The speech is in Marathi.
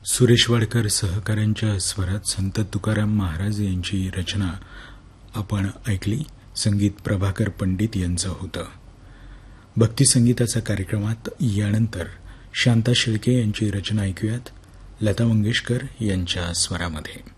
सुरेश वाडकर सहकाऱ्यांच्या स्वरात संत तुकाराम महाराज यांची रचना आपण ऐकली. संगीत प्रभाकर पंडित यांचं होतं. भक्ती संगीताच्या कार्यक्रमात यानंतर शांता शेळके यांची रचना ऐकूयात लता मंगेशकर यांच्या स्वरामध्ये.